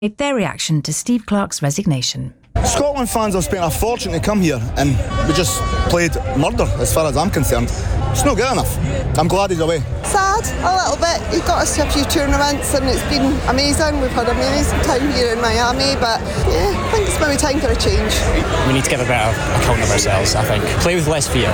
their reaction to Steve Clarke's resignation. Scotland fans have spent a fortune to come here and we just played murder as far as I'm concerned. It's not good enough. I'm glad he's away. Sad, a little bit. He got us to a few tournaments and it's been amazing. We've had an amazing time here in Miami, but yeah, I think it's maybe time for a change. We need to give a better account of ourselves, I think. Play with less fear.